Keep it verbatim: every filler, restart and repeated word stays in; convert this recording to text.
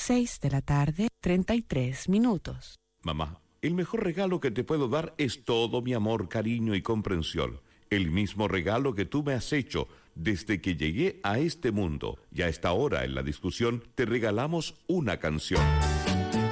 seis de la tarde, treinta y tres minutos. Mamá, el mejor regalo que te puedo dar es todo mi amor, cariño y comprensión. El mismo regalo que tú me has hecho desde que llegué a este mundo. Y a esta hora en la discusión te regalamos una canción.